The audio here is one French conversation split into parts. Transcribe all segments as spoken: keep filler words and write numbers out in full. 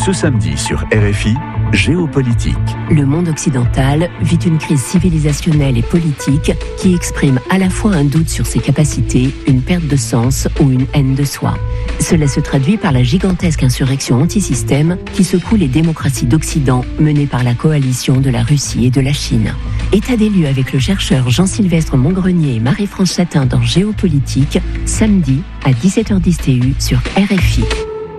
Ce samedi sur R F I, Géopolitique. Le monde occidental vit une crise civilisationnelle et politique qui exprime à la fois un doute sur ses capacités, une perte de sens ou une haine de soi. Cela se traduit par la gigantesque insurrection anti-système qui secoue les démocraties d'Occident menées par la coalition de la Russie et de la Chine. État des lieux avec le chercheur Jean-Sylvestre Montgrenier et Marie-France Chatin dans Géopolitique, samedi à dix-sept heures dix T U sur R F I.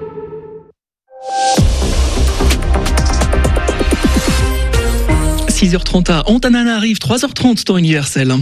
six heures trente à Antananarive, trois heures trente temps universel.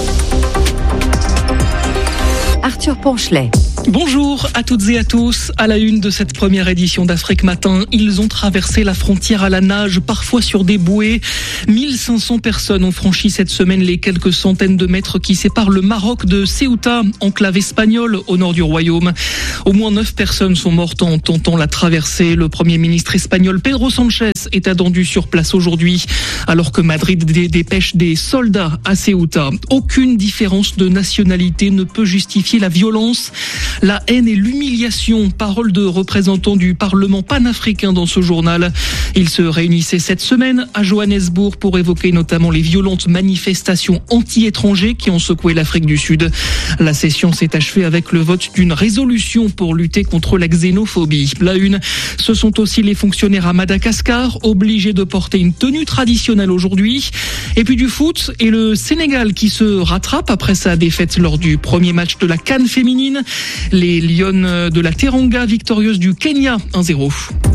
Arthur Ponchelet. Bonjour à toutes et à tous. À la une de cette première édition d'Afrique Matin, ils ont traversé la frontière à la nage, parfois sur des bouées. mille cinq cents personnes ont franchi cette semaine les quelques centaines de mètres qui séparent le Maroc de Ceuta, enclave espagnole au nord du royaume. Au moins neuf personnes sont mortes en tentant la traversée. Le Premier ministre espagnol Pedro Sánchez est attendu sur place aujourd'hui, alors que Madrid dépêche des soldats à Ceuta. Aucune différence de nationalité ne peut justifier la violence, la haine et l'humiliation. Parole de représentants du Parlement panafricain dans ce journal. Ils se réunissaient cette semaine à Johannesburg pour évoquer notamment les violentes manifestations anti-étrangers qui ont secoué l'Afrique du Sud. La session s'est achevée avec le vote d'une résolution pour lutter contre la xénophobie. La une, ce sont aussi les fonctionnaires à Madagascar, obligés de porter une tenue traditionnelle aujourd'hui. Et puis du foot et le Sénégal qui se rattrape après sa défaite lors du premier match de la CAN féminine. Les Lionnes de la Teranga victorieuses du Kenya un zéro.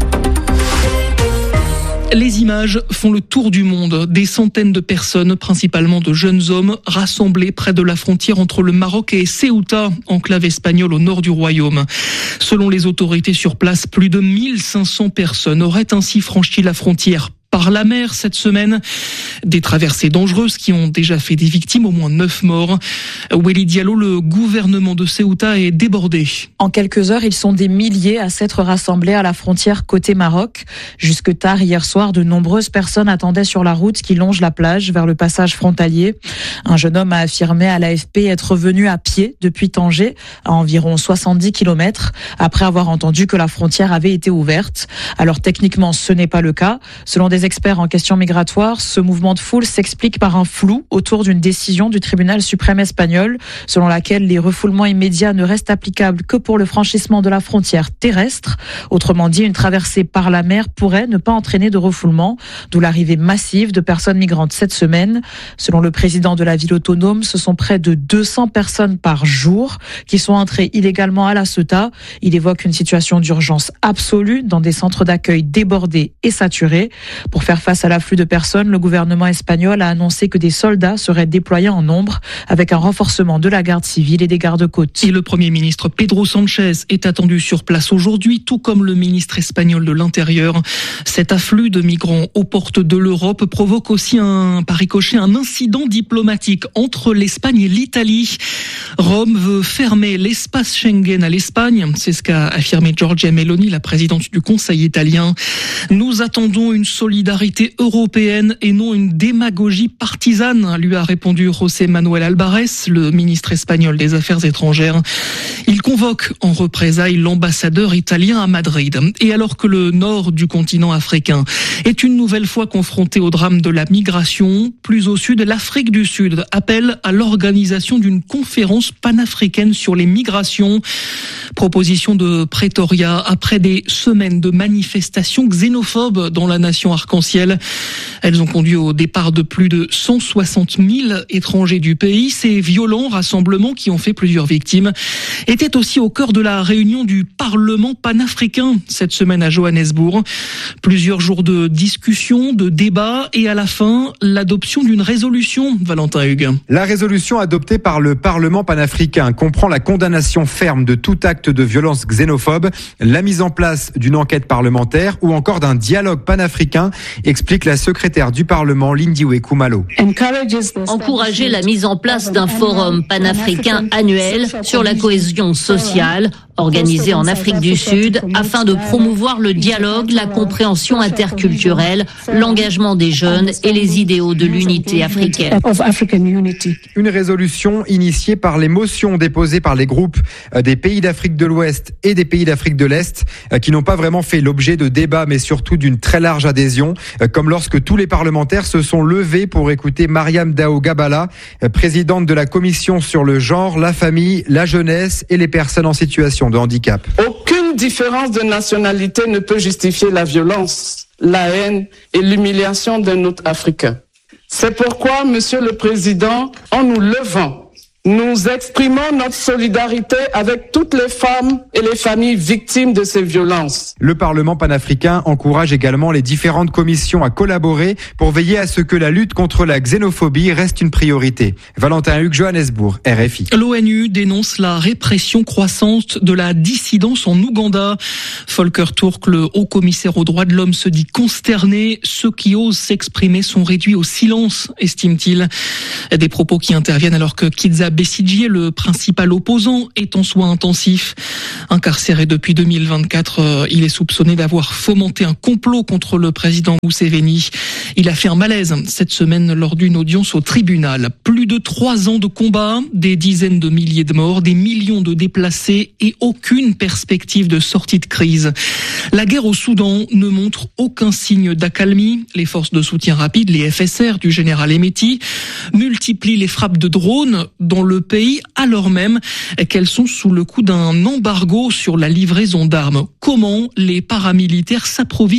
Les images font le tour du monde. Des centaines de personnes, principalement de jeunes hommes, rassemblés près de la frontière entre le Maroc et Ceuta, enclave espagnole au nord du royaume. Selon les autorités sur place, plus de mille cinq cents personnes auraient ainsi franchi la frontière par la mer cette semaine. Des traversées dangereuses qui ont déjà fait des victimes, au moins neuf morts. Wely Diallo, le gouvernement de Ceuta est débordé. En quelques heures, ils sont des milliers à s'être rassemblés à la frontière côté Maroc. Jusque tard hier soir, de nombreuses personnes attendaient sur la route qui longe la plage vers le passage frontalier. Un jeune homme a affirmé à l'A F P être venu à pied depuis Tanger, à environ soixante-dix kilomètres, après avoir entendu que la frontière avait été ouverte. Alors techniquement, ce n'est pas le cas. Selon des experts en questions migratoires, ce mouvement de foule s'explique par un flou autour d'une décision du tribunal suprême espagnol, selon laquelle les refoulements immédiats ne restent applicables que pour le franchissement de la frontière terrestre. Autrement dit, une traversée par la mer pourrait ne pas entraîner de refoulement, d'où l'arrivée massive de personnes migrantes cette semaine. Selon le président de la ville autonome, ce sont près de deux cents personnes par jour qui sont entrées illégalement à la Ceuta. Il évoque une situation d'urgence absolue dans des centres d'accueil débordés et saturés. Pour faire face à l'afflux de personnes, le gouvernement espagnol a annoncé que des soldats seraient déployés en nombre, avec un renforcement de la garde civile et des gardes-côtes. Et le Premier ministre Pedro Sánchez est attendu sur place aujourd'hui, tout comme le ministre espagnol de l'Intérieur. Cet afflux de migrants aux portes de l'Europe provoque aussi un, par ricochet, un incident diplomatique entre l'Espagne et l'Italie. Rome veut fermer l'espace Schengen à l'Espagne. C'est ce qu'a affirmé Giorgia Meloni, la présidente du Conseil italien. Nous attendons une solidarité européenne et non une démagogie partisane, lui a répondu José Manuel Alvarez, le ministre espagnol des Affaires étrangères. Il convoque en représailles l'ambassadeur italien à Madrid. Et alors que le nord du continent africain est une nouvelle fois confronté au drame de la migration, plus au sud, l'Afrique du Sud appelle à l'organisation d'une conférence panafricaine sur les migrations. Proposition de Pretoria après des semaines de manifestations xénophobes dans la nation arc-en-ciel. Elles ont conduit au départ de plus de cent soixante mille étrangers du pays. Ces violents rassemblements qui ont fait plusieurs victimes étaient aussi au cœur de la réunion du Parlement panafricain cette semaine à Johannesburg. Plusieurs jours de discussions, de débats et à la fin, l'adoption d'une résolution, Valentin Hugues. La résolution adoptée par le Parlement panafricain comprend la condamnation ferme de tout acte de violence xénophobe, la mise en place d'une enquête parlementaire ou encore d'un dialogue panafricain, explique la secrétaire du Parlement Lindiwe Kumalo. Encourager la mise en place d'un forum panafricain annuel sur la cohésion sociale, organisé en Afrique du Sud afin de promouvoir le dialogue, la compréhension interculturelle, l'engagement des jeunes et les idéaux de l'unité africaine. Une résolution initiée par les motions déposées par les groupes des pays d'Afrique de l'Ouest et des pays d'Afrique de l'Est qui n'ont pas vraiment fait l'objet de débats mais surtout d'une très large adhésion, comme lorsque tous les parlementaires se sont levés pour écouter Mariam Dao Gabala, présidente de la commission sur le genre, la famille, la jeunesse et les personnes en situation de handicap. Aucune différence de nationalité ne peut justifier la violence, la haine et l'humiliation d'un autre Africain. C'est pourquoi, Monsieur le Président, en nous levant, nous exprimons notre solidarité avec toutes les femmes et les familles victimes de ces violences. Le Parlement panafricain encourage également les différentes commissions à collaborer pour veiller à ce que la lutte contre la xénophobie reste une priorité. Valentin Hugues, Johannesburg, R F I. L'ONU dénonce la répression croissante de la dissidence en Ouganda. Volker Turk, le haut-commissaire aux droits de l'homme, se dit consterné. Ceux qui osent s'exprimer sont réduits au silence, estime-t-il. Des propos qui interviennent alors que Kizza Besigye, le principal opposant, est en soins intensifs. Incarcéré depuis deux mille vingt-quatre, il est soupçonné d'avoir fomenté un complot contre le président Museveni. Il a fait un malaise cette semaine lors d'une audience au tribunal. Plus de trois ans de combat, des dizaines de milliers de morts, des millions de déplacés et aucune perspective de sortie de crise. La guerre au Soudan ne montre aucun signe d'accalmie. Les forces de soutien rapide, les F S R du général Hemeti, multiplient les frappes de drones dans le pays alors même qu'elles sont sous le coup d'un embargo sur la livraison d'armes. Comment les paramilitaires s'approvisionnent-ils ?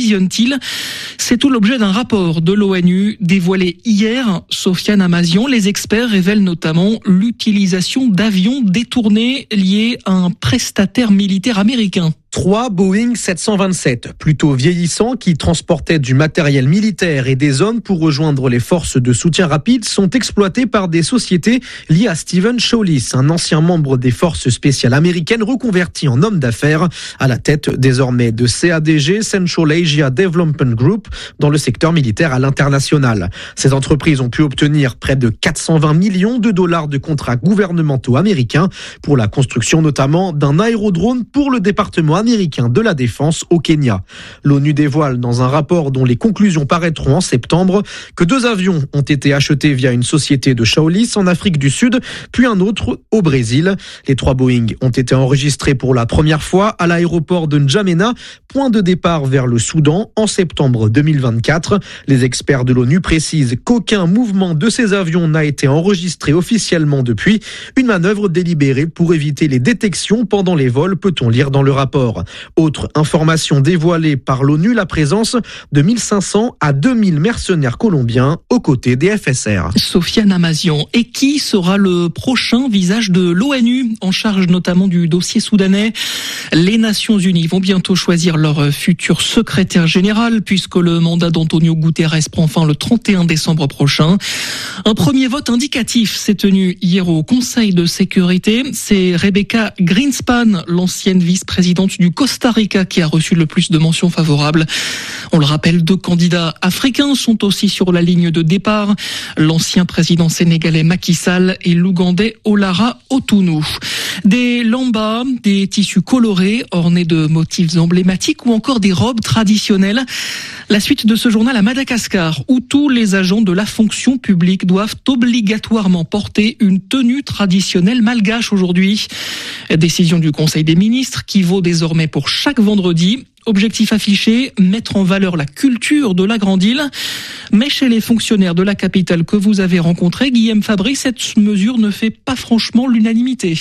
C'est tout l'objet d'un rapport de l'ONU dévoilé hier. Sofiane Amazian, les experts révèlent notamment l'utilisation d'avions détournés liés à un prestataire militaire américain. Trois Boeing sept cent vingt-sept, plutôt vieillissants, qui transportaient du matériel militaire et des hommes pour rejoindre les forces de soutien rapide, sont exploités par des sociétés liées à Stephen Shawley, un ancien membre des forces spéciales américaines reconverti en homme d'affaires, à la tête désormais de C A D G, Central Asia Development Group, dans le secteur militaire à l'international. Ces entreprises ont pu obtenir près de quatre cent vingt millions de dollars de contrats gouvernementaux américains pour la construction notamment d'un aérodrome pour le département américain de la défense au Kenya. L'ONU dévoile dans un rapport dont les conclusions paraîtront en septembre que deux avions ont été achetés via une société de Shawley en Afrique du Sud, puis un autre au Brésil. Les trois Boeing ont été enregistrés pour la première fois à l'aéroport de N'Djamena, point de départ vers le Soudan, en septembre deux mille vingt-quatre. Les experts de l'ONU précisent qu'aucun mouvement de ces avions n'a été enregistré officiellement depuis. Une manœuvre délibérée pour éviter les détections pendant les vols, peut-on lire dans le rapport. Autre information dévoilée par l'ONU, la présence de mille cinq cents à deux mille mercenaires colombiens aux côtés des F S R. Sofiane Amazian. Et qui sera le prochain visage de l'ONU, en charge notamment du dossier soudanais ? Les Nations Unies vont bientôt choisir leur futur secrétaire général, puisque le mandat d'Antonio Guterres prend fin le trente et un décembre prochain. Un premier vote indicatif s'est tenu hier au Conseil de sécurité. C'est Rebecca Greenspan, l'ancienne vice-présidente du Costa Rica, qui a reçu le plus de mentions favorables. On le rappelle, deux candidats africains sont aussi sur la ligne de départ. L'ancien président sénégalais Macky Sall et l'Ougandais Olara Otunu. Des lambas, des tissus colorés ornés de motifs emblématiques ou encore des robes traditionnelles. La suite de ce journal à Madagascar, où tous les agents de la fonction publique doivent obligatoirement porter une tenue traditionnelle malgache aujourd'hui. Décision du Conseil des ministres qui vaut désormais pour chaque vendredi. Objectif affiché, mettre en valeur la culture de la grande île. Mais chez les fonctionnaires de la capitale que vous avez rencontrés, Guillaume Fabry, cette mesure ne fait pas franchement l'unanimité.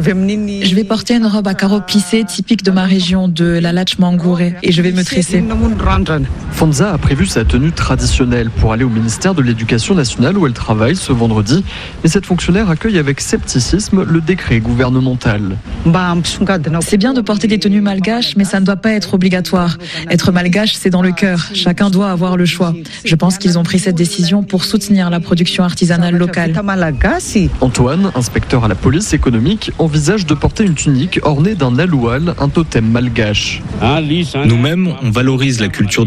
Je vais porter une robe à carreaux plissés typique de ma région, de la Lachmangouré, et je vais me tresser. Fonza a prévu sa tenue traditionnelle pour aller au ministère de l'Éducation nationale où elle travaille ce vendredi. Mais cette fonctionnaire accueille avec scepticisme le décret gouvernemental. C'est bien de porter des tenues malgaches, mais ça ne doit pas être obligatoire. Être malgache, c'est dans le cœur. Chacun doit avoir le choix. Je pense qu'ils ont pris cette décision pour soutenir la production artisanale locale. Antoine, inspecteur à la police économique, envisage de porter une tunique ornée d'un aloual, un totem malgache. Nous-mêmes, on valorise la culture des autres.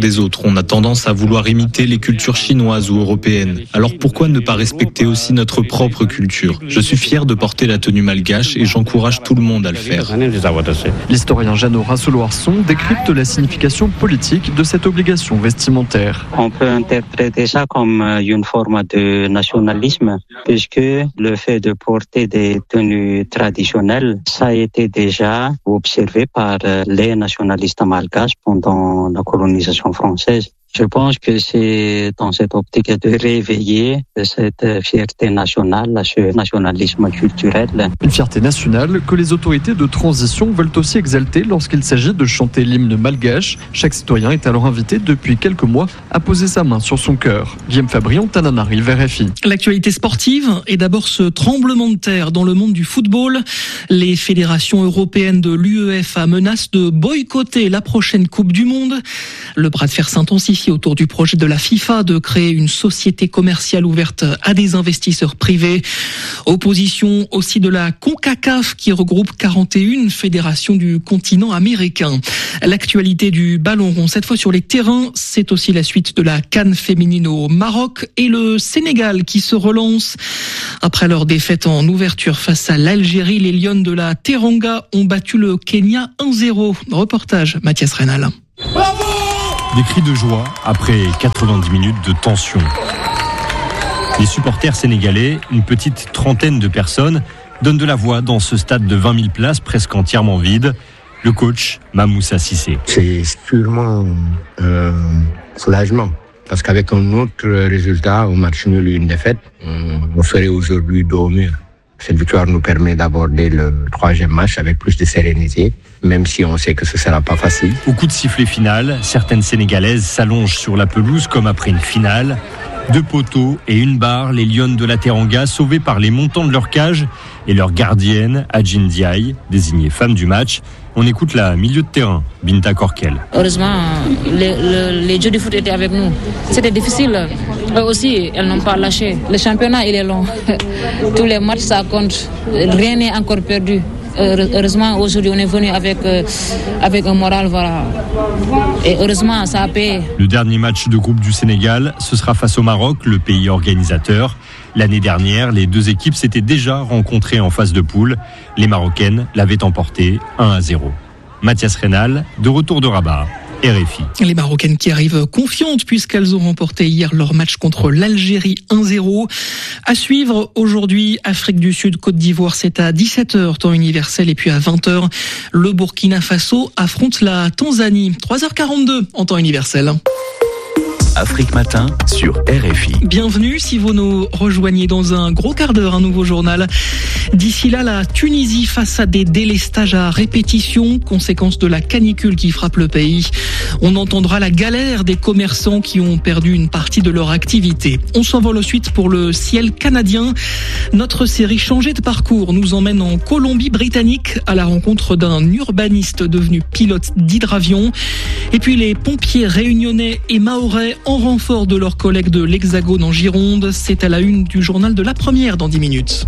On a tendance à vouloir imiter les cultures chinoises ou européennes. Alors pourquoi ne pas respecter aussi notre propre culture ? Je suis fier de porter la tenue malgache et j'encourage tout le monde à le faire. L'historien Jeannot Rassoloirson décrypte la signification politique de cette obligation vestimentaire. On peut interpréter ça comme une forme de nationalisme, puisque le fait de porter des tenues traditionnelles, ça a été déjà observé par les nationalistes malgaches pendant la colonisation française. Je pense que c'est dans cette optique de réveiller cette fierté nationale, ce nationalisme culturel. Une fierté nationale que les autorités de transition veulent aussi exalter lorsqu'il s'agit de chanter l'hymne malgache. Chaque citoyen est alors invité depuis quelques mois à poser sa main sur son cœur. Guillaume Fabrion, Tananarive, R F I. L'actualité sportive est d'abord ce tremblement de terre dans le monde du football. Les fédérations européennes de l'U E F A menacent de boycotter la prochaine Coupe du Monde. Le bras de fer s'intensifie autour du projet de la FIFA de créer une société commerciale ouverte à des investisseurs privés. Opposition aussi de la CONCACAF qui regroupe quarante et une fédérations du continent américain. L'actualité du ballon rond, cette fois sur les terrains, c'est aussi la suite de la CAN féminine au Maroc et le Sénégal qui se relance. Après leur défaite en ouverture face à l'Algérie, les Lions de la Teranga ont battu le Kenya un zéro. Reportage Mathias Reynal. Des cris de joie après quatre-vingt-dix minutes de tension. Les supporters sénégalais, une petite trentaine de personnes, donnent de la voix dans ce stade de vingt mille places presque entièrement vide. Le coach, Mamoussa Cissé. C'est sûrement un soulagement. Parce qu'avec un autre résultat, au match nul et une défaite, on serait aujourd'hui dos au mur. Cette victoire nous permet d'aborder le troisième match avec plus de sérénité, même si on sait que ce ne sera pas facile. Au coup de sifflet final, certaines Sénégalaises s'allongent sur la pelouse comme après une finale. Deux poteaux et une barre, les Lions de la Teranga sauvés par les montants de leur cage et leur gardienne, Adjin Diaye, désignée femme du match. On écoute la milieu de terrain, Binta Korkel. Heureusement, les, les, les jeux de foot étaient avec nous. C'était difficile. Eux aussi, elles n'ont pas lâché. Le championnat, il est long. Tous les matchs, ça compte. Rien n'est encore perdu. Heureusement, aujourd'hui, on est venu avec, euh, avec un moral, voilà. Et heureusement, ça a payé. Le dernier match de groupe du Sénégal, ce sera face au Maroc, le pays organisateur. L'année dernière, les deux équipes s'étaient déjà rencontrées en phase de poule. Les Marocaines l'avaient emporté un à zéro. Mathias Reynal, de retour de Rabat. R F I. Les Marocaines qui arrivent confiantes puisqu'elles ont remporté hier leur match contre l'Algérie un zéro. À suivre aujourd'hui, Afrique du Sud, Côte d'Ivoire, c'est à dix-sept heures temps universel et puis à vingt heures, le Burkina Faso affronte la Tanzanie. trois heures quarante-deux en temps universel. Afrique Matin sur R F I. Bienvenue si vous nous rejoignez dans un gros quart d'heure, un nouveau journal. D'ici là, la Tunisie face à des délestages à répétition, conséquence de la canicule qui frappe le pays. On entendra la galère des commerçants qui ont perdu une partie de leur activité. On s'envole ensuite pour le ciel canadien. Notre série Changer de parcours nous emmène en Colombie-Britannique à la rencontre d'un urbaniste devenu pilote d'hydravion. Et puis les pompiers réunionnais et mahorais en renfort de leurs collègues de l'Hexagone en Gironde. C'est à la une du journal de la première dans dix minutes.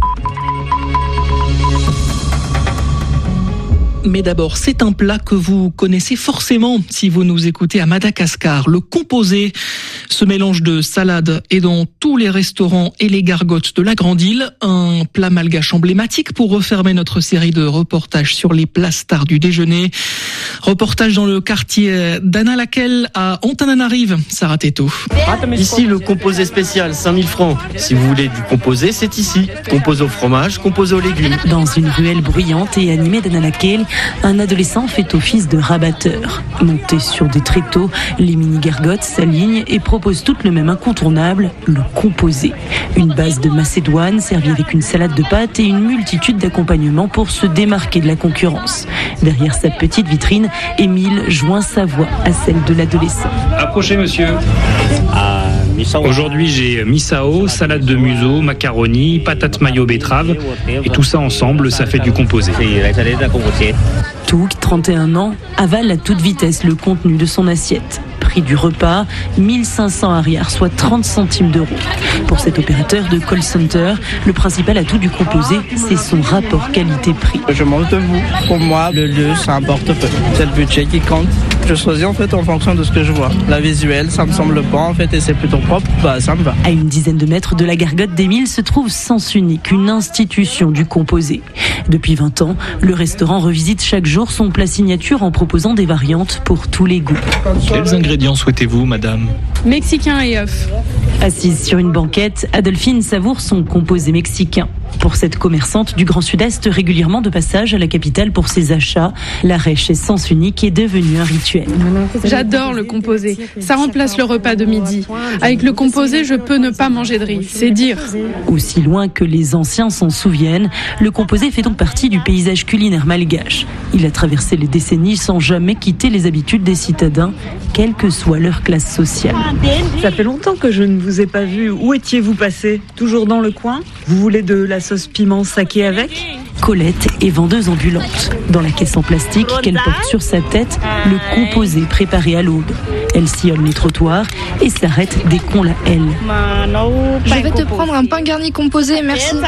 Mais d'abord, c'est un plat que vous connaissez forcément si vous nous écoutez à Madagascar, le composé. Ce mélange de salade est dans tous les restaurants et les gargotes de la Grande Île. Un plat malgache emblématique pour refermer notre série de reportages sur les plats stars du déjeuner. Reportage dans le quartier d'Analakel à Antananarive, Sarah Teto. Ici, le composé spécial, cinq mille francs. Si vous voulez du composé, c'est ici. Composé au fromage, composé aux légumes. Dans une ruelle bruyante et animée d'Analakel, un adolescent fait office de rabatteur. Monté sur des tréteaux, les mini-gargotes s'alignent et proposent toutes le même incontournable, le composé. Une base de macédoine servie avec une salade de pâtes et une multitude d'accompagnements pour se démarquer de la concurrence. Derrière sa petite vitrine, Émile joint sa voix à celle de l'adolescent. Approchez, monsieur. Aujourd'hui, j'ai misao, salade de museau, macaroni, patates mayo betterave. Et tout ça ensemble, ça fait du composé. Touk, trente et un ans, avale à toute vitesse le contenu de son assiette. Prix du repas, mille cinq cents arrières, soit trente centimes d'euros. Pour cet opérateur de call center, le principal atout du composé, c'est son rapport qualité-prix. Je mange debout. Pour moi, le lieu, ça importe peu. C'est le budget qui compte. Je choisis en fait en fonction de ce que je vois. La visuelle, ça me semble bon en fait et c'est plutôt propre, bah ça me va. À une dizaine de mètres de la Gargote d'Émile se trouve Sens Unique, une institution du composé. Depuis vingt ans, le restaurant revisite chaque jour son plat signature en proposant des variantes pour tous les goûts. Quels ingrédients souhaitez-vous, madame ? Mexicain et œufs. Assise sur une banquette, Adolphine savoure son composé mexicain. Pour cette commerçante du Grand Sud-Est, régulièrement de passage à la capitale pour ses achats, l'arrêt chez Sens Unique est devenu un rituel. J'adore le composé. Ça remplace le repas de midi. Avec le composé, je peux ne pas manger de riz. C'est dire. Aussi loin que les anciens s'en souviennent, le composé fait donc partie du paysage culinaire malgache. Il a traversé les décennies sans jamais quitter les habitudes des citadins, quelle que soit leur classe sociale. Ça fait longtemps que je ne vous ai pas vu. Où étiez-vous passé ? Toujours dans le coin ? Vous voulez de la sauce piment saké avec ? Colette est vendeuse ambulante. Dans la caisse en plastique qu'elle porte sur sa tête, le composé préparé à l'aube. Elle sillonne les trottoirs et s'arrête dès qu'on la hèle. Je vais te prendre un pain garni composé, merci.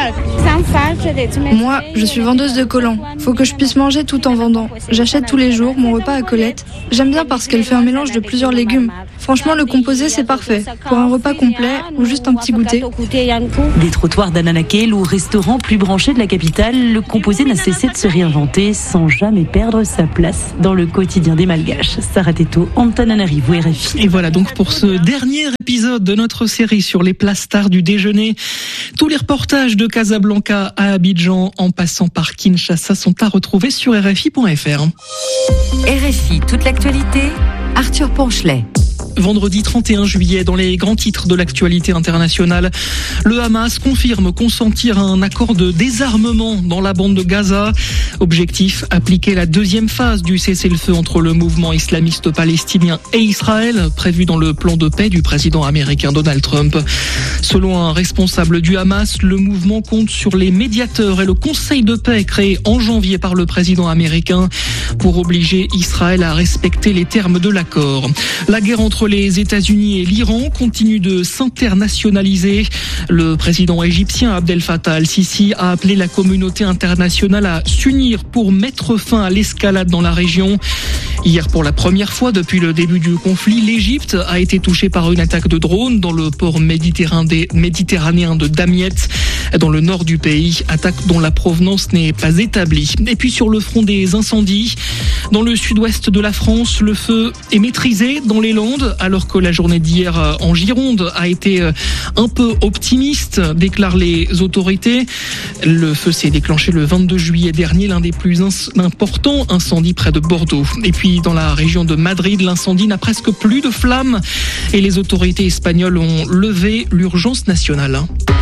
Moi, je suis vendeuse de collants. Faut que je puisse manger tout en vendant. J'achète tous les jours mon repas à Colette. J'aime bien parce qu'elle fait un mélange de plusieurs légumes. Franchement, le composé, c'est parfait. Pour un repas complet ou juste un petit goûter. Des trottoirs d'Ananakel au restaurant plus branché de la capitale, le composé n'a cessé de se réinventer sans jamais perdre sa place dans le quotidien des Malgaches. Sarah Teto, Antananarivo, R F I. Et voilà donc pour ce dernier épisode de notre série sur les plats stars du déjeuner. Tous les reportages de Casablanca à Abidjan en passant par Kinshasa sont à retrouver sur R F I point F R. R F I, toute l'actualité, Arthur Ponchelet. Vendredi trente et un juillet, dans les grands titres de l'actualité internationale, le Hamas confirme consentir à un accord de désarmement dans la bande de Gaza. Objectif, appliquer la deuxième phase du cessez-le-feu entre le mouvement islamiste palestinien et Israël, prévu dans le plan de paix du président américain Donald Trump. Selon un responsable du Hamas, le mouvement compte sur les médiateurs et le conseil de paix créé en janvier par le président américain pour obliger Israël à respecter les termes de l'accord. La guerre entre les États-Unis et l'Iran continue de s'internationaliser. Le président égyptien Abdel Fattah al-Sisi a appelé la communauté internationale à s'unir pour mettre fin à l'escalade dans la région. Hier, pour la première fois depuis le début du conflit, l'Égypte a été touchée par une attaque de drone dans le port méditerranéen de Damiette, dans le nord du pays. Attaque dont la provenance n'est pas établie. Et puis sur le front des incendies, dans le sud-ouest de la France, le feu est maîtrisé dans les Landes, alors que la journée d'hier en Gironde a été un peu optimiste, déclarent les autorités. Le feu s'est déclenché le vingt-deux juillet dernier, l'un des plus importants incendies près de Bordeaux. Et puis dans la région de Madrid, l'incendie n'a presque plus de flammes et les autorités espagnoles ont levé l'urgence nationale.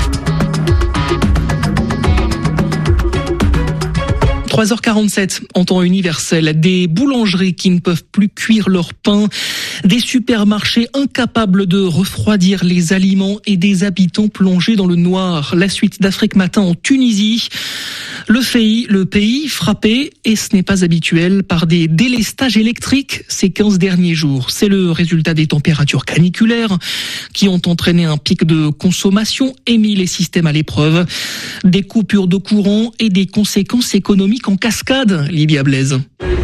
trois heures quarante-sept en temps universel, des boulangeries qui ne peuvent plus cuire leur pain, des supermarchés incapables de refroidir les aliments et des habitants plongés dans le noir. La suite d'Afrique Matin en Tunisie. Le pays, le pays frappé, et ce n'est pas habituel, par des délestages électriques ces quinze derniers jours. C'est le résultat des températures caniculaires qui ont entraîné un pic de consommation et mis les systèmes à l'épreuve. Des coupures de courant et des conséquences économiques en cascade, Libya Blaise.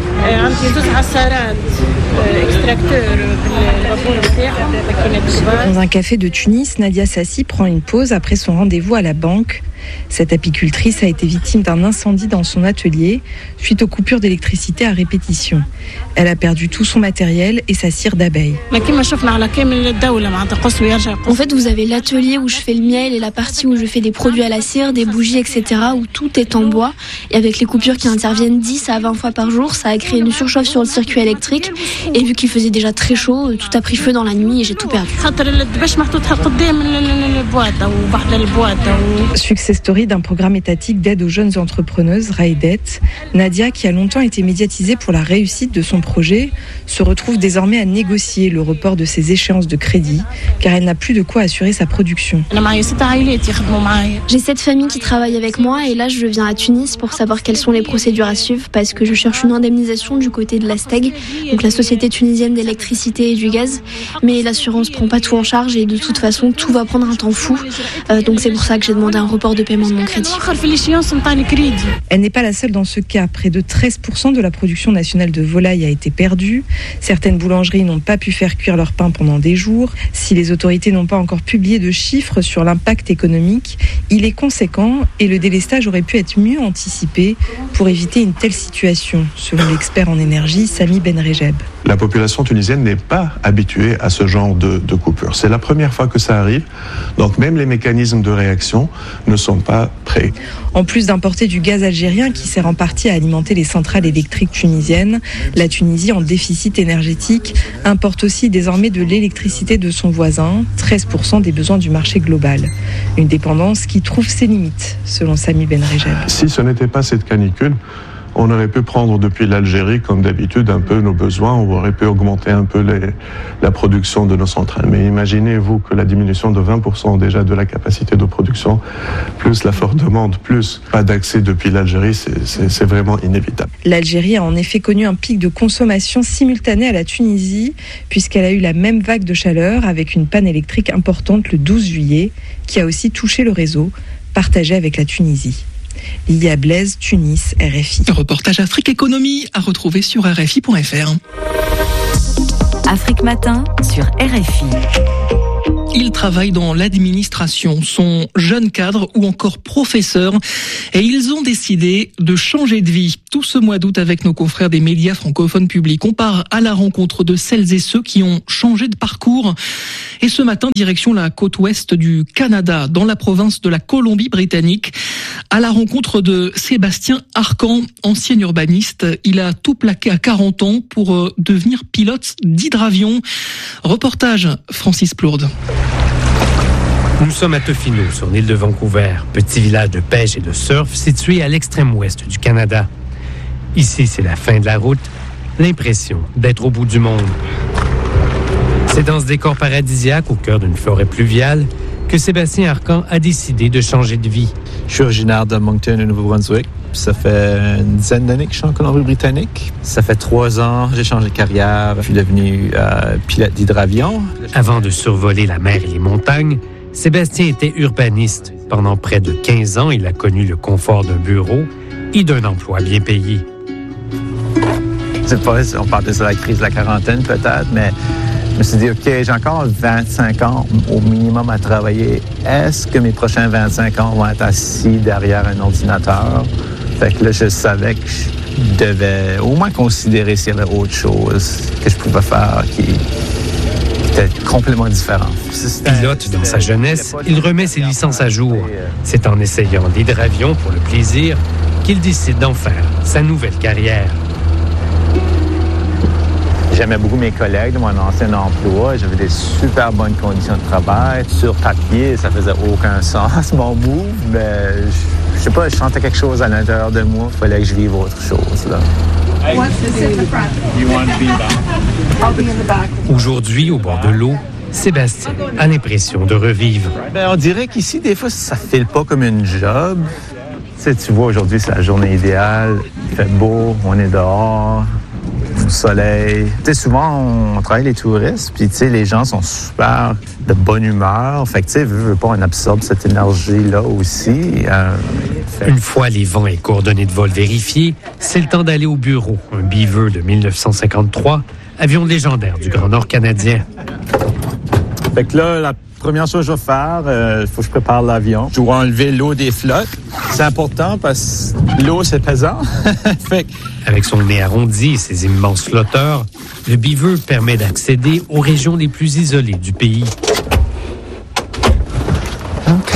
Dans un café de Tunis, Nadia Sassi prend une pause après son rendez-vous à la banque. Cette apicultrice a été victime d'un incendie dans son atelier suite aux coupures d'électricité à répétition. Elle a perdu tout son matériel et sa cire d'abeille. En fait, vous avez l'atelier où je fais le miel et la partie où je fais des produits à la cire, des bougies, et cetera, où tout est en bois. Et avec les coupures qui interviennent dix à vingt fois par jour, ça a créé une surchauffe sur le circuit électrique. Et vu qu'il faisait déjà très chaud, tout a pris feu dans la nuit et j'ai tout perdu. Success story d'un programme étatique d'aide aux jeunes entrepreneuses, Raidet. Nadia, qui a longtemps été médiatisée pour la réussite de son projet, se retrouve désormais à négocier le report de ses échéances de crédit, car elle n'a plus de quoi assurer sa production. J'ai sept familles qui travaillent avec moi et là je viens à Tunis pour savoir quelles sont les procédures à suivre parce que je cherche une indemnisation du côté de la Steg, donc la société tunisienne d'électricité et du gaz, mais l'assurance prend pas tout en charge et de toute façon tout va prendre un temps fou, euh, donc c'est pour ça que j'ai demandé un report de de paiement de mon crédit. Elle n'est pas la seule dans ce cas. Près de treize pour cent de la production nationale de volaille a été perdue. Certaines boulangeries n'ont pas pu faire cuire leur pain pendant des jours. Si les autorités n'ont pas encore publié de chiffres sur l'impact économique, il est conséquent et le délestage aurait pu être mieux anticipé pour éviter une telle situation, selon l'expert en énergie Sami Benrejeb. La population tunisienne n'est pas habituée à ce genre de, de coupure. C'est la première fois que ça arrive, donc même les mécanismes de réaction ne sont pas prêts. En plus d'importer du gaz algérien qui sert en partie à alimenter les centrales électriques tunisiennes, la Tunisie, en déficit énergétique, importe aussi désormais de l'électricité de son voisin, treize pour cent des besoins du marché global. Une dépendance qui trouve ses limites, selon Sami Benrejeb. Si ce n'était pas cette canicule, on aurait pu prendre depuis l'Algérie, comme d'habitude, un peu nos besoins, on aurait pu augmenter un peu les, la production de nos centrales. Mais imaginez-vous que la diminution de vingt pour cent déjà de la capacité de production, plus la forte demande, plus pas d'accès depuis l'Algérie, c'est, c'est, c'est vraiment inévitable. L'Algérie a en effet connu un pic de consommation simultané à la Tunisie, puisqu'elle a eu la même vague de chaleur avec une panne électrique importante le douze juillet, qui a aussi touché le réseau, partagé avec la Tunisie. Lilia Blaise, Tunis, R F I. Reportage Afrique Économie à retrouver sur R F I point F R. Afrique Matin sur R F I. Il travaille dans l'administration, sont jeunes cadres ou encore professeurs et ils ont décidé de changer de vie. Tout ce mois d'août avec nos confrères des médias francophones publics, on part à la rencontre de celles et ceux qui ont changé de parcours. Et ce matin, direction la côte ouest du Canada, dans la province de la Colombie-Britannique, à la rencontre de Sébastien Arcan, ancien urbaniste. Il a tout plaqué à quarante ans pour devenir pilote d'hydravion. Reportage Francis Plourde. Nous sommes à Tofino, sur l'île de Vancouver, petit village de pêche et de surf situé à l'extrême ouest du Canada. Ici, c'est la fin de la route, l'impression d'être au bout du monde. C'est dans ce décor paradisiaque, au cœur d'une forêt pluviale, que Sébastien Arcan a décidé de changer de vie. Je suis originaire de Moncton, au Nouveau-Brunswick. Ça fait une dizaine d'années que je suis en Colombie-Britannique. Ça fait trois ans, j'ai changé de carrière. Je suis devenu euh, pilote d'hydravion. Avant de survoler la mer et les montagnes, Sébastien était urbaniste. Pendant près de quinze ans, il a connu le confort d'un bureau et d'un emploi bien payé. C'est pas, on parle de la crise de la quarantaine peut-être, mais je me suis dit, OK, j'ai encore vingt-cinq ans au minimum à travailler. Est-ce que mes prochains vingt-cinq ans vont être assis derrière un ordinateur? Fait que là, je savais que je devais au moins considérer s'il y avait autre chose que je pouvais faire qui, qui était complètement différent. Pilote dans sa jeunesse, il remet ses licences à jour. C'est en essayant l'hydravion pour le plaisir qu'il décide d'en faire sa nouvelle carrière. J'aimais beaucoup mes collègues de mon ancien emploi. J'avais des super bonnes conditions de travail. Sur papier, ça faisait aucun sens, mon move, mais je, je sais pas, je sentais quelque chose à l'intérieur de moi. Il fallait que je vive autre chose, là. Aujourd'hui, au bord de l'eau, Sébastien a l'impression de revivre. Ben, on dirait qu'ici, des fois, ça file pas comme une job. Tu sais, tu vois, aujourd'hui, c'est la journée idéale. Il fait beau, on est dehors. Au soleil. Tu sais, souvent, on travaille les touristes, puis tu sais, les gens sont super de bonne humeur. Fait que, tu sais, veux, veux pas, on absorbe cette énergie-là aussi. Euh, fait... Une fois les vents et coordonnées de vol vérifiés, c'est le temps d'aller au bureau. Un Beaver de dix-neuf cent cinquante-trois, avion légendaire du Grand Nord canadien. Fait que là, la première chose que je vais faire, il euh, faut que je prépare l'avion. Je dois enlever l'eau des flottes. C'est important parce que l'eau, c'est pesant. Fait que... Avec son nez arrondi et ses immenses flotteurs, le Beaver permet d'accéder aux régions les plus isolées du pays. OK.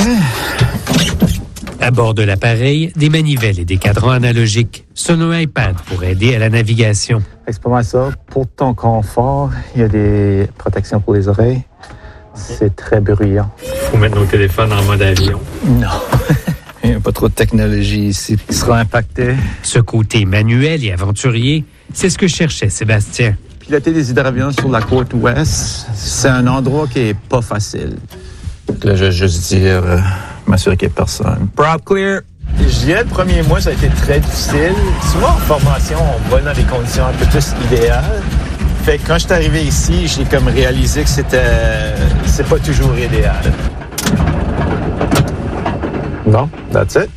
À bord de l'appareil, des manivelles et des cadrans analogiques. Son un iPad pour aider à la navigation. C'est pas mal ça. Pour ton confort, il y a des protections pour les oreilles. C'est très bruyant. Faut mettre nos téléphones en mode avion. Non. Il n'y a pas trop de technologie ici. Il sera impacté. Ce côté manuel et aventurier, c'est ce que cherchait Sébastien. Piloter des hydravions sur la côte ouest, c'est un endroit qui est pas facile. Donc là, je vais juste dire, euh, m'assurer qu'il n'y ait personne. Prop clear. Je dirais le premier mois, ça a été très difficile. Souvent, en formation, on va dans des conditions un peu plus idéales. Fait que quand je suis arrivé ici, j'ai comme réalisé que c'était, c'est pas toujours idéal. Non, that's it.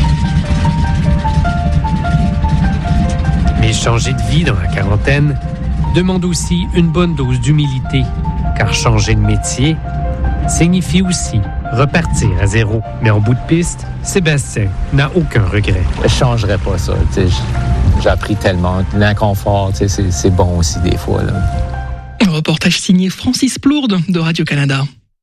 Mais changer de vie dans la quarantaine demande aussi une bonne dose d'humilité, car changer de métier signifie aussi repartir à zéro. Mais en bout de piste, Sébastien n'a aucun regret. Je changerais pas ça. J'ai appris tellement. L'inconfort, c'est, c'est bon aussi des fois. Là. Un reportage signé Francis Plourde de Radio-Canada.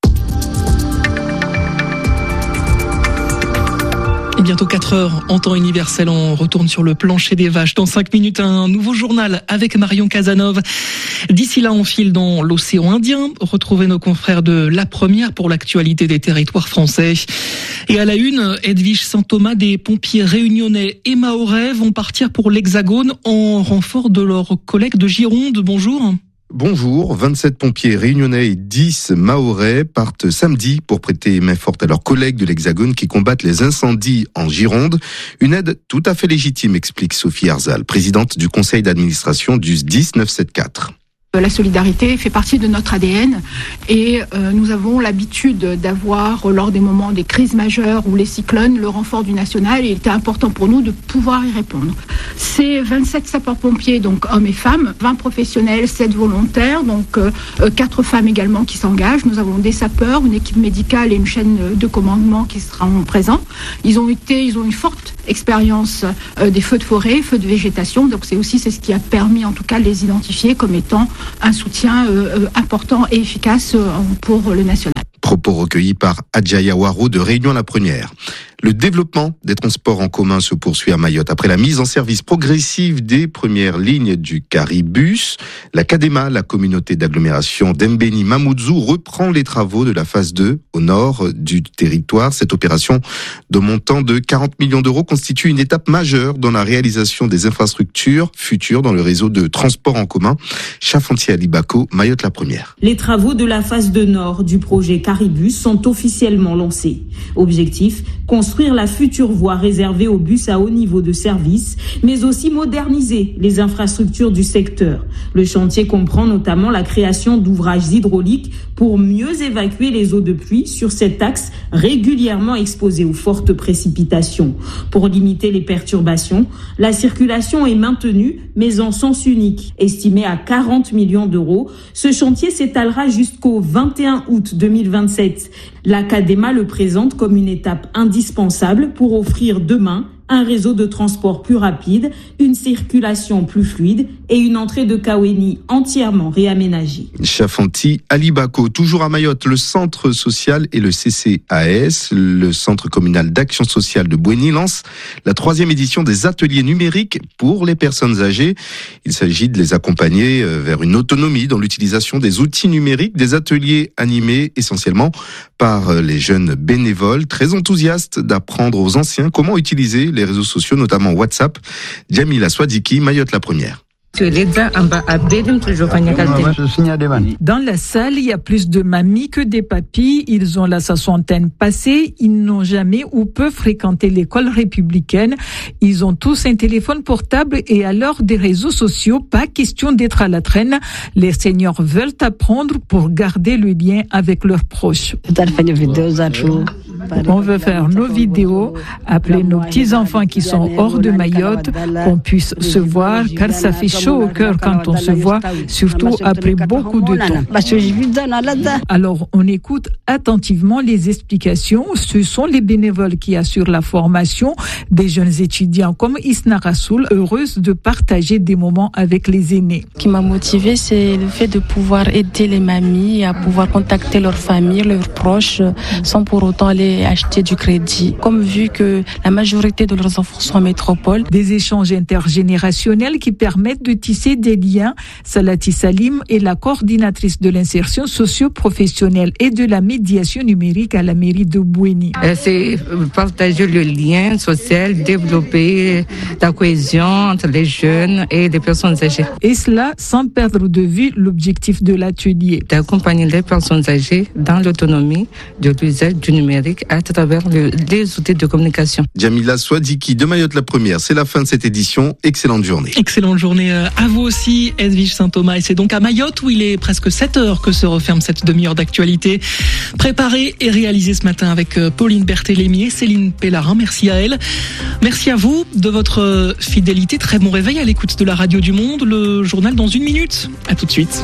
Et bientôt quatre heures en temps universel, on retourne sur le plancher des vaches. Dans cinq minutes, un nouveau journal avec Marion Casanov. D'ici là, on file dans l'océan Indien. Retrouvez nos confrères de La Première pour l'actualité des territoires français. Et à la une, Edwige Saint-Thomas, des pompiers réunionnais et mahorais vont partir pour l'Hexagone en renfort de leurs collègues de Gironde. Bonjour. Bonjour, vingt-sept pompiers réunionnais et dix mahorais partent samedi pour prêter main forte à leurs collègues de l'Hexagone qui combattent les incendies en Gironde. Une aide tout à fait légitime, explique Sophie Arzal, présidente du conseil d'administration du S D I S neuf cent soixante-quatorze. La solidarité fait partie de notre A D N et euh, nous avons l'habitude d'avoir, lors des moments des crises majeures ou les cyclones, le renfort du national, et il était important pour nous de pouvoir y répondre. C'est vingt-sept sapeurs-pompiers, donc hommes et femmes, vingt professionnels, sept volontaires, donc euh, quatre femmes également qui s'engagent. Nous avons des sapeurs, une équipe médicale et une chaîne de commandement qui seront présents. Ils ont été, ils ont une forte expérience euh, des feux de forêt, feux de végétation, donc c'est aussi c'est ce qui a permis en tout cas de les identifier comme étant un soutien euh, important et efficace euh, pour le national. Propos recueillis par Adjaya Waro de Réunion la Première. Le développement des transports en commun se poursuit à Mayotte. Après la mise en service progressive des premières lignes du Caribus, la CADEMA, la communauté d'agglomération d'Embeni-Mamoudzou, reprend les travaux de la phase deux au nord du territoire. Cette opération de montant de quarante millions d'euros constitue une étape majeure dans la réalisation des infrastructures futures dans le réseau de transport en commun. Chafontier Alibako, Mayotte la Première. Les travaux de la phase deux nord du projet Caribus sont officiellement lancés. Objectif, construire la future voie réservée aux bus à haut niveau de service, mais aussi moderniser les infrastructures du secteur. Le chantier comprend notamment la création d'ouvrages hydrauliques pour mieux évacuer les eaux de pluie sur cet axe régulièrement exposé aux fortes précipitations. Pour limiter les perturbations, la circulation est maintenue, mais en sens unique. Estimé à quarante millions d'euros, ce chantier s'étalera jusqu'au vingt et un août deux mille vingt-sept. La CADEMA le présente comme une étape indispensable pour offrir demain un réseau de transport plus rapide, une circulation plus fluide et une entrée de Kaweni entièrement réaménagée. Chafanti Alibako, toujours à Mayotte, le centre social et le C C A S, le centre communal d'action sociale de Bouéni, lance la troisième édition des ateliers numériques pour les personnes âgées. Il s'agit de les accompagner vers une autonomie dans l'utilisation des outils numériques, des ateliers animés essentiellement par les jeunes bénévoles, très enthousiastes d'apprendre aux anciens comment utiliser les réseaux sociaux, notamment WhatsApp. Jamila Swadiki, Mayotte la Première. Dans la salle, il y a plus de mamies que des papis. Ils ont la soixantaine passée. Ils n'ont jamais ou peu fréquenté l'école républicaine. Ils ont tous un téléphone portable et à l'heure des réseaux sociaux, pas question d'être à la traîne. Les seniors veulent apprendre pour garder le lien avec leurs proches. On veut faire nos vidéos, appeler nos petits-enfants qui sont hors de Mayotte, qu'on puisse se voir, car ça fait chaud au cœur quand on se voit, surtout après beaucoup de temps. Alors, on écoute attentivement les explications. Ce sont les bénévoles qui assurent la formation des jeunes étudiants comme Isna Rassoul, heureuse de partager des moments avec les aînés. Ce qui m'a motivée, c'est le fait de pouvoir aider les mamies à pouvoir contacter leur famille, leurs proches, sans pour autant aller acheter du crédit. Comme vu que la majorité de leurs enfants sont en métropole. Des échanges intergénérationnels qui permettent de tisser des liens. Salati Salim est la coordinatrice de l'insertion socio-professionnelle et de la médiation numérique à la mairie de Bouéni. C'est partager le lien social, développer la cohésion entre les jeunes et les personnes âgées. Et cela sans perdre de vue l'objectif de l'atelier. D'accompagner les personnes âgées dans l'autonomie de l'usage du numérique à travers le, les outils de communication. Jamila Swadiki de Mayotte la première, c'est la fin de cette édition. Excellente journée. Excellente journée à vous aussi, Edwige Saint-Thomas. Et c'est donc à Mayotte où il est presque sept heures que se referme cette demi-heure d'actualité. Préparée et réalisée ce matin avec Pauline Berthélémy et Céline Pellarin. Merci à elle. Merci à vous de votre fidélité. Très bon réveil à l'écoute de la radio du Monde. Le journal dans une minute. À tout de suite.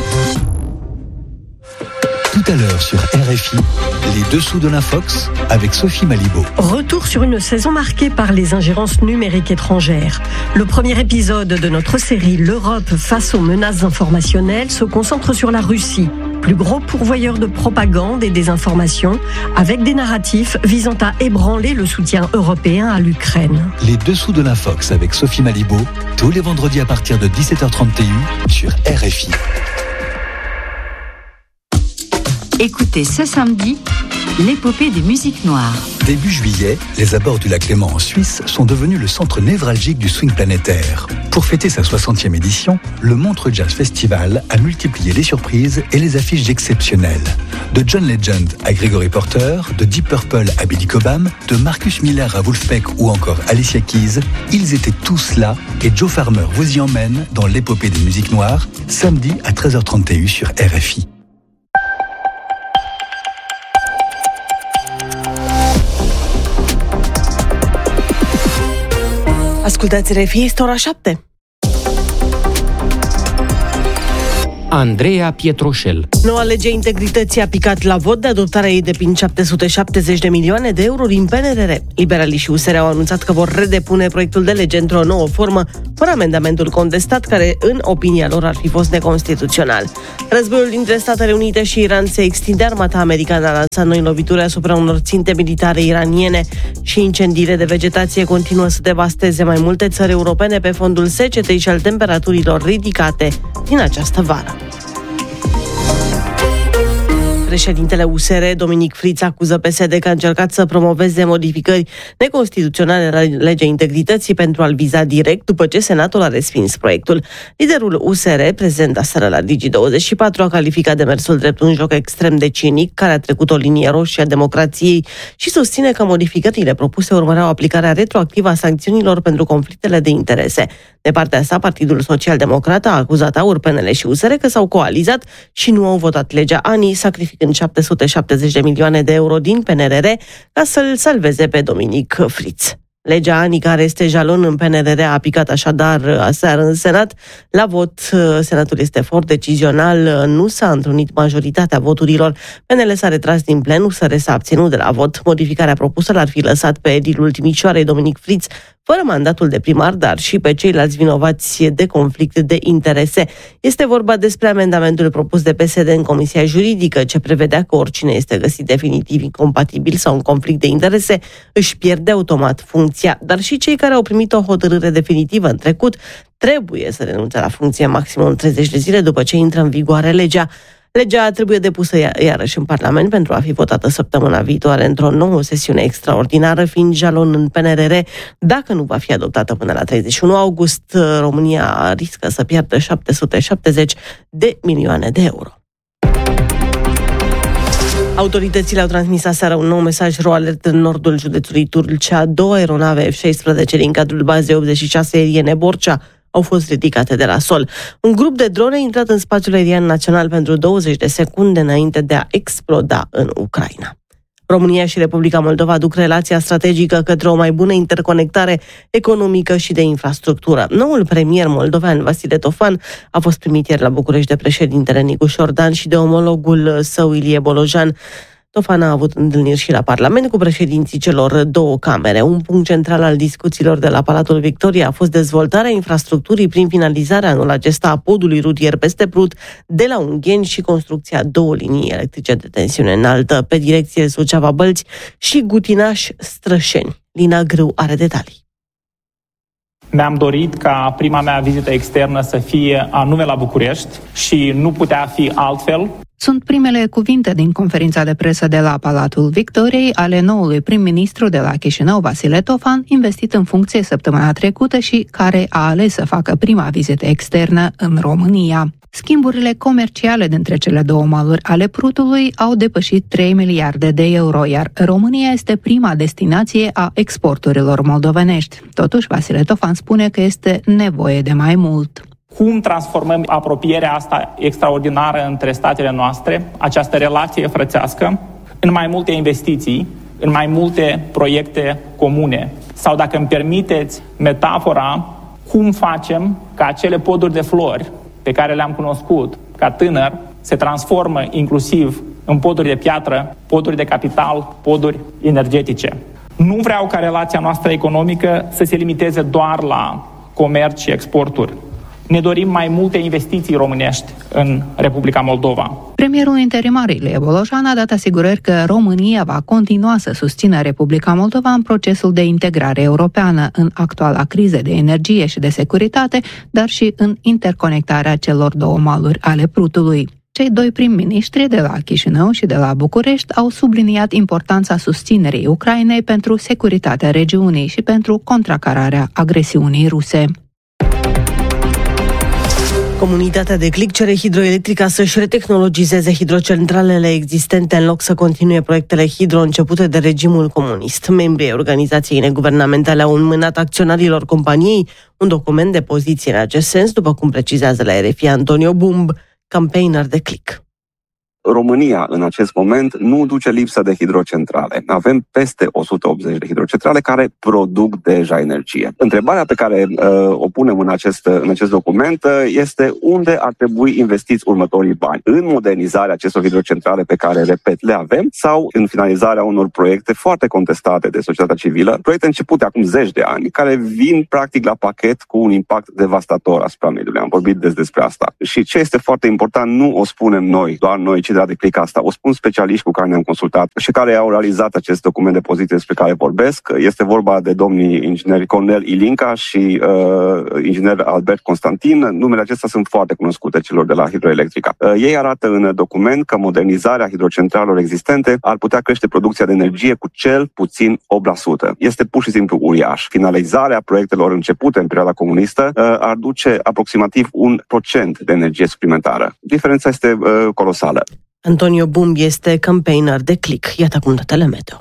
Tout à l'heure sur R F I, les dessous de l'Infox avec Sophie Malibaud. Retour sur une saison marquée par les ingérences numériques étrangères. Le premier épisode de notre série L'Europe face aux menaces informationnelles se concentre sur la Russie, plus gros pourvoyeur de propagande et des informations, avec des narratifs visant à ébranler le soutien européen à l'Ukraine. Les dessous de l'Infox avec Sophie Malibaud, tous les vendredis à partir de dix-sept heures trente sur R F I. Écoutez ce samedi, l'épopée des musiques noires. Début juillet, les abords du lac Léman en Suisse sont devenus le centre névralgique du swing planétaire. Pour fêter sa soixantième édition, le Montreux Jazz Festival a multiplié les surprises et les affiches exceptionnelles. De John Legend à Gregory Porter, de Deep Purple à Billy Cobham, de Marcus Miller à Wolfpack ou encore Alicia Keys, ils étaient tous là et Joe Farmer vous y emmène dans l'épopée des musiques noires, samedi à treize heures trente sur R F I. Ascultați R F I, este ora șapte. Andreea Pietroșel. Noua lege integrității a picat la vot, de adoptarea ei depind șapte sute șaptezeci de milioane de euro din P N R R. Liberalii și U S R au anunțat că vor redepune proiectul de lege într-o nouă formă, fără amendamentul contestat, care, în opinia lor, ar fi fost neconstituțional. Războiul dintre Statele Unite și Iran se extinde. Armata americană a lansat noi lovituri asupra unor ținte militare iraniene și incendiile de vegetație continuă să devasteze mai multe țări europene pe fondul secetei și al temperaturilor ridicate din această vară. Președintele U S R, Dominic Friț, acuză P S D că a încercat să promoveze modificări neconstituționale la legea integrității pentru a-l viza direct după ce Senatul a respins proiectul. Liderul U S R, prezent aseară la Digi douăzeci și patru, a calificat demersul drept un joc extrem de cinic, care a trecut o linie roșie a democrației și susține că modificările propuse urmăreau aplicarea retroactivă a sancțiunilor pentru conflictele de interese. De partea sa, Partidul Social-Democrat a acuzat AUR, P N L și U S R că s-au coalizat și nu au votat legea A N I, sacrificând șapte sute șaptezeci de milioane de euro din P N R R ca să-l salveze pe Dominic Friț. Legea A N I, care este jalon în P N R R, a picat așadar aseară în Senat. La vot, Senatul este fort decizional, nu s-a întrunit majoritatea voturilor. P N L s-a retras din plen, U S R s-a abținut de la vot. Modificarea propusă l-ar fi lăsat pe edilul Timișoarei, Dominic Friț, fără mandatul de primar, dar și pe ceilalți vinovați de conflict de interese. Este vorba despre amendamentul propus de P S D în Comisia Juridică, ce prevedea că oricine este găsit definitiv incompatibil sau în conflict de interese își pierde automat funcția, dar și cei care au primit o hotărâre definitivă în trecut trebuie să renunțe la funcție maximum treizeci de zile după ce intră în vigoare legea. Legea trebuie depusă iarăși în Parlament pentru a fi votată săptămâna viitoare într-o nouă sesiune extraordinară, fiind jalon în P N R R. Dacă nu va fi adoptată până la treizeci și unu august, România riscă să piardă șapte sute șaptezeci de milioane de euro. Autoritățile au transmis aseară un nou mesaj ro-alert în nordul județului Tulcea. Două aeronave F șaisprezece din cadrul bazei optzeci și șase aeriene Borcea au fost ridicate de la sol. Un grup de drone a intrat în spațiul aerian național pentru douăzeci de secunde înainte de a exploda în Ucraina. România și Republica Moldova duc relația strategică către o mai bună interconectare economică și de infrastructură. Noul premier moldovean, Vasile Tofan, a fost primit ieri la București de președintele Nicu Șordan și de omologul său, Ilie Bolojan. Tofan a avut întâlniri și la Parlament cu președinții celor două camere. Un punct central al discuțiilor de la Palatul Victoria a fost dezvoltarea infrastructurii prin finalizarea anul acesta a podului rutier peste Prut de la Ungheni și construcția două linii electrice de tensiune înaltă pe direcție Suceava-Bălți și Gutinaș-Strășeni. Lina Grâu are detalii. Mi-am dorit ca prima mea vizită externă să fie anume la București și nu putea fi altfel. Sunt primele cuvinte din conferința de presă de la Palatul Victoriei ale noului prim-ministru de la Chișinău, Vasile Tofan, investit în funcție săptămâna trecută și care a ales să facă prima vizită externă în România. Schimburile comerciale dintre cele două maluri ale Prutului au depășit trei miliarde de euro, iar România este prima destinație a exporturilor moldovenești. Totuși, Vasile Tofan spune că este nevoie de mai mult. Cum transformăm apropierea asta extraordinară între statele noastre, această relație frățească, în mai multe investiții, în mai multe proiecte comune? Sau, dacă îmi permiteți metafora, cum facem ca acele poduri de flori pe care le-am cunoscut ca tânăr se transformă inclusiv în poduri de piatră, poduri de capital, poduri energetice? Nu vreau ca relația noastră economică să se limiteze doar la comerț și exporturi. Ne dorim mai multe investiții românești în Republica Moldova. Premierul interimar Ilie Bolojan a dat asigurări că România va continua să susțină Republica Moldova în procesul de integrare europeană, în actuala criză de energie și de securitate, dar și în interconectarea celor două maluri ale Prutului. Cei doi prim-ministri de la Chișinău și de la București au subliniat importanța susținerii Ucrainei pentru securitatea regiunii și pentru contracararea agresiunii ruse. Comunitatea de Click cere Hidroelectrica să-și retehnologizeze hidrocentralele existente în loc să continue proiectele hidro începute de regimul comunist. Membrii organizației neguvernamentale au înmânat acționarilor companiei un document de poziție în acest sens, după cum precizează la R F I Antonio Bumb, campaigner de Click. România, în acest moment, nu duce lipsă de hidrocentrale. Avem peste o sută optzeci de hidrocentrale care produc deja energie. Întrebarea pe care uh, o punem în acest, în acest document uh, este unde ar trebui investiți următorii bani. În modernizarea acestor hidrocentrale pe care, repet, le avem, sau în finalizarea unor proiecte foarte contestate de societatea civilă, proiecte începute acum zeci de ani, care vin practic la pachet cu un impact devastator asupra mediului. Am vorbit des despre asta. Și ce este foarte important, nu o spunem noi, doar noi, de la Click asta. O spun specialiști cu care ne-am consultat și care au realizat acest document de poziție despre care vorbesc. Este vorba de domnii ingineri Cornel Ilinca și uh, inginer Albert Constantin. Numele acestea sunt foarte cunoscute celor de la Hidroelectrica. Uh, ei arată în document că modernizarea hidrocentralelor existente ar putea crește producția de energie cu cel puțin opt la sută. Este pur și simplu uriaș. Finalizarea proiectelor începute în perioada comunistă uh, ar duce aproximativ un procent de energie suplimentară. Diferența este uh, colosală. Antonio Bumb este campaigner de Click. Iată acum datele meteo.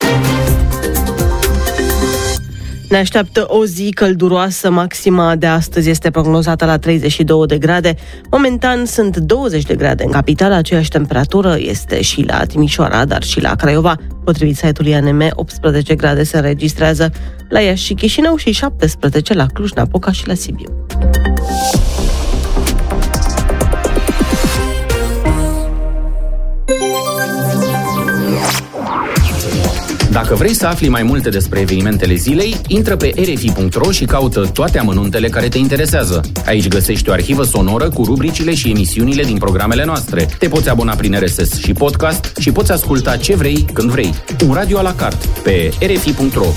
Ne așteaptă o zi călduroasă, maxima de astăzi este prognozată la treizeci și două de grade. Momentan sunt douăzeci de grade în capitală, aceeași temperatură este și la Timișoara, dar și la Craiova. Potrivit site-ului A N M, optsprezece grade se înregistrează la Iași și Chișinău și șaptesprezece la Cluj-Napoca și la Sibiu. Dacă vrei să afli mai multe despre evenimentele zilei, intră pe r f i punct r o și caută toate amănuntele care te interesează. Aici găsești o arhivă sonoră cu rubricile și emisiunile din programele noastre. Te poți abona prin R S S și podcast și poți asculta ce vrei, când vrei. Un radio à la carte pe r f i punct r o.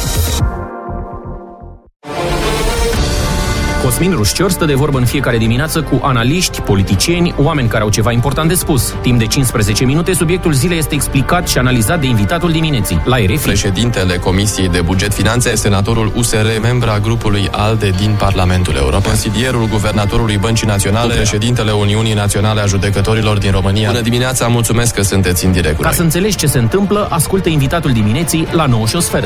Cosmin Rușcior stă de vorbă în fiecare dimineață cu analiști, politicieni, oameni care au ceva important de spus. Timp de cincisprezece minute, subiectul zilei este explicat și analizat de invitatul dimineții, la R F I. Președintele Comisiei de Buget Finanțe, senatorul U S R, membra grupului ALDE din Parlamentul European, consilierul guvernatorului Băncii Naționale, președintele Uniunii Naționale a Judecătorilor din România. Bună dimineața, mulțumesc că sunteți în direct cu Ca noi. să înțelegi ce se întâmplă, ascultă invitatul dimineții la nouă și un sfert.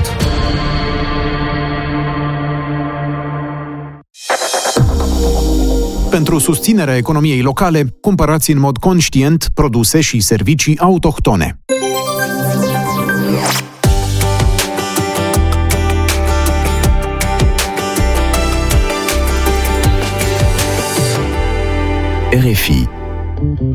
Pentru susținerea economiei locale, cumpărați în mod conștient produse și servicii autohtone. R F I